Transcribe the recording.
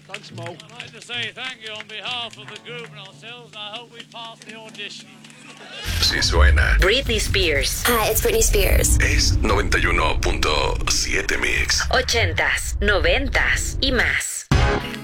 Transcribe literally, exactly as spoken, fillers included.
Thanks, Mo. I'd like to say thank you on behalf of the group and ourselves, and I hope we pass the audition. Si suena. Britney Spears. Hi, it's Britney Spears. Es noventa y uno punto siete Mix. Ochentas, noventas y más.